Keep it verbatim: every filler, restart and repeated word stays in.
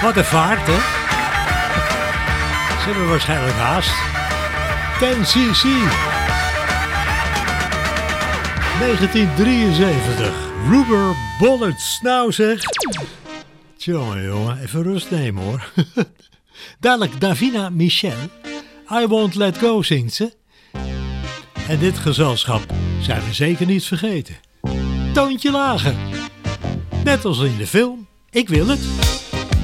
Wat een vaart, hè? Ze hebben waarschijnlijk haast. ten cc. negentien drieënzeventig. Rubber Bullets. Nou zeg. Tjonge jongen, even rust nemen hoor. Dadelijk Davina Michel. I Won't Let Go zingt ze. En dit gezelschap zijn we zeker niet vergeten. Toontje lager. Net als in de film. Ik wil het.